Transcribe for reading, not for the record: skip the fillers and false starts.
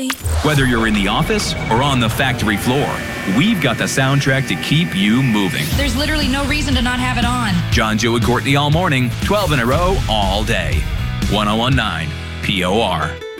Valley. Whether you're in the office or on the factory floor, we've got the soundtrack to keep you moving. There's literally no reason to not have it on. John, Joe, and Courtney all morning, 12 in a row, all day. 1019 POR.